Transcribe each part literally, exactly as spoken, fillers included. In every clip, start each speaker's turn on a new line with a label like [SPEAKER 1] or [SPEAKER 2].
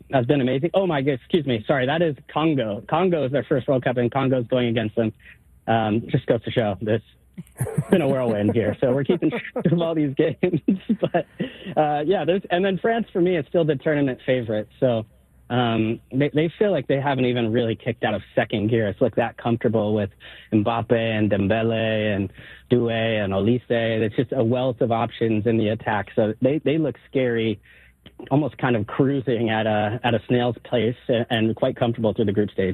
[SPEAKER 1] has been amazing. Oh my God, excuse me. Sorry, that is Congo. Congo is their first World Cup, and Congo's going against them. Um, just goes to show this. It's been a whirlwind here, so we're keeping track of all these games. But uh, yeah, there's and then France for me is still the tournament favorite. So um, they they feel like they haven't even really kicked out of second gear. It's looked that comfortable with Mbappe and Dembele and Doué and Olise. It's just a wealth of options in the attack. So they they look scary, almost kind of cruising at a at a snail's pace and, and quite comfortable through the group stage.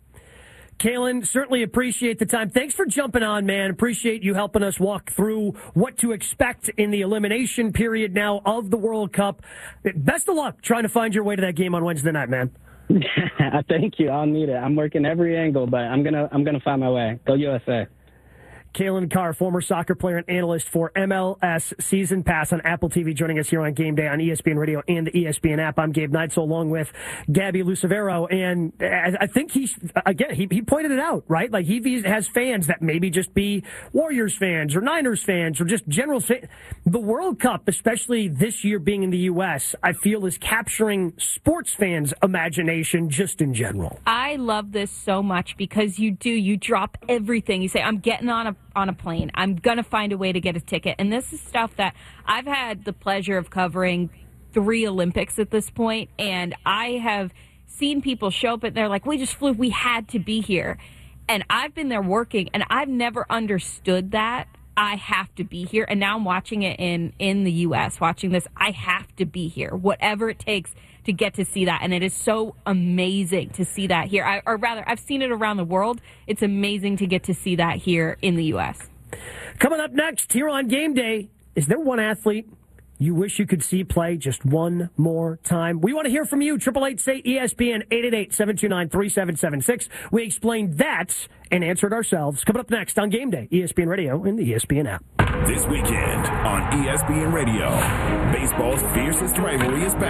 [SPEAKER 2] Kalen, certainly appreciate the time. Thanks for jumping on, man. Appreciate you helping us walk through what to expect in the elimination period now of the World Cup. Best of luck trying to find your way to that game on Wednesday night, man.
[SPEAKER 1] Thank you. I'll need it. I'm working every angle, but I'm gonna I'm gonna find my way. Go U S A.
[SPEAKER 2] Kalen Carr, former soccer player and analyst for M L S Season Pass on Apple T V, joining us here on Game Day on E S P N Radio and the E S P N app. I'm Gabe Neitzel along with Gabby Lucevero. And I think he, again, he, he pointed it out, right? Like he has fans that maybe just be Warriors fans or Niners fans or just general fans. The World Cup, especially this year being in the U S, I feel is capturing sports fans' imagination just in general.
[SPEAKER 3] I love this so much because you do, you drop everything. You say, I'm getting on a on a plane. I'm going to find a way to get a ticket. And this is stuff that I've had the pleasure of covering three Olympics at this point, and I have seen people show up and they're like, we just flew, we had to be here. And I've been there working, and I've never understood that. I have to be here. And now I'm watching it in, in the U S, watching this. I have to be here, whatever it takes to get to see that. And it is so amazing to see that here. I, or rather, I've seen it around the world. It's amazing to get to see that here in the U S.
[SPEAKER 2] Coming up next here on Game Day, is there one athlete you wish you could see play just one more time? We want to hear from you. triple eight say E S P N, eight eight eight, seven two nine, three seven seven six. We explained that and answered ourselves. Coming up next on Game Day, E S P N Radio and the E S P N app.
[SPEAKER 4] This weekend on E S P N Radio, baseball's fiercest rivalry is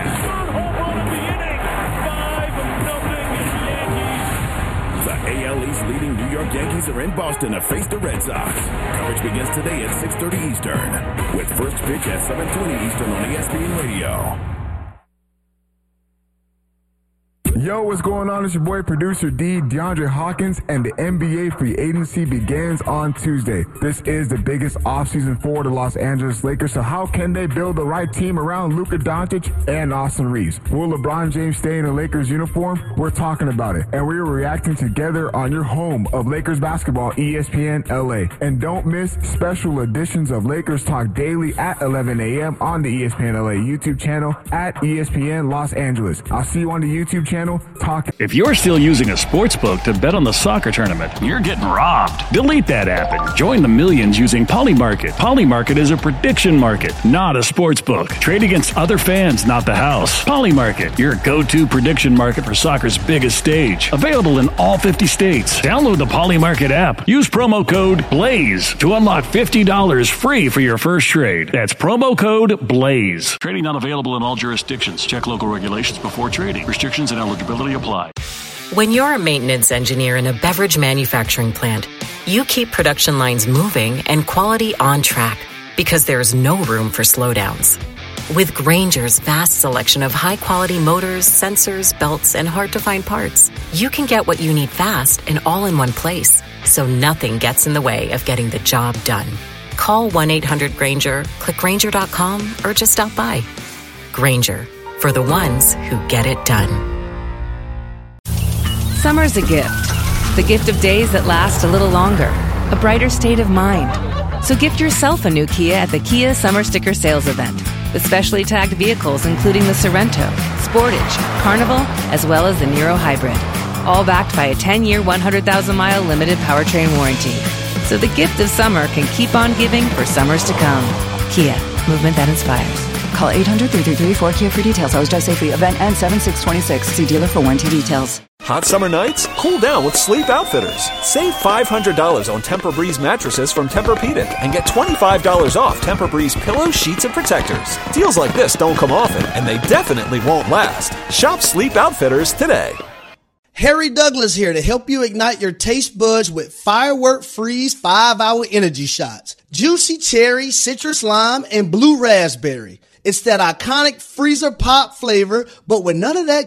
[SPEAKER 4] back. The A L East leading New York Yankees are in Boston to face the Red Sox. Coverage begins today at six thirty Eastern, with first pitch at seven twenty Eastern on E S P N Radio.
[SPEAKER 5] Yo, what's going on? It's your boy, producer D, DeAndre Hawkins, and the N B A free agency begins on Tuesday. This is the biggest offseason for the Los Angeles Lakers, so how can they build the right team around Luka Doncic and Austin Reeves? Will LeBron James stay in a Lakers uniform? We're talking about it, and we're reacting together on your home of Lakers basketball, E S P N L A. And don't miss special editions of Lakers Talk daily at eleven a.m. on the E S P N L A YouTube channel at E S P N Los Angeles. I'll see you on the YouTube channel. Talk.
[SPEAKER 6] If you're still using a sports book to bet on the soccer tournament, you're getting robbed. Delete that app and join the millions using Polymarket. Polymarket is a prediction market, not a sports book. Trade against other fans, not the house. Polymarket, your go-to prediction market for soccer's biggest stage. Available in all fifty states. Download the Polymarket app. Use promo code BLAZE to unlock fifty dollars free for your first trade. That's promo code BLAZE. Trading not available in all jurisdictions. Check local regulations before trading. Restrictions and eligibility apply.
[SPEAKER 7] When you're a maintenance engineer in a beverage manufacturing plant, you keep production lines moving and quality on track because there's no room for slowdowns. With Grainger's vast selection of high-quality motors, sensors, belts, and hard-to-find parts, you can get what you need fast and all in one place, so nothing gets in the way of getting the job done. Call one eight hundred Grainger, click Grainger dot com, or just stop by. Grainger, for the ones who get it done.
[SPEAKER 8] Summer's a gift. The gift of days that last a little longer. A brighter state of mind. So gift yourself a new Kia at the Kia Summer Sticker Sales Event. With specially tagged vehicles including the Sorrento, Sportage, Carnival, as well as the Niro Hybrid. All backed by a ten-year, one hundred thousand mile limited powertrain warranty. So the gift of summer can keep on giving for summers to come. Kia, movement that inspires.
[SPEAKER 9] Call eight hundred, three three three, four Kia for details. Always drive safely. Event ends seven six twenty-six. See dealer for warranty details.
[SPEAKER 10] Hot summer nights? Cool down with Sleep Outfitters. Save five hundred dollars on Tempur-Breeze mattresses from Tempur-Pedic and get twenty-five dollars off Tempur-Breeze pillows, sheets, and protectors. Deals like this don't come often, and they definitely won't last. Shop Sleep Outfitters today.
[SPEAKER 11] Harry Douglas here to help you ignite your taste buds with Firework Freeze five hour energy shots. Juicy cherry, citrus lime, and blue raspberry. It's that iconic freezer pop flavor, but with none of that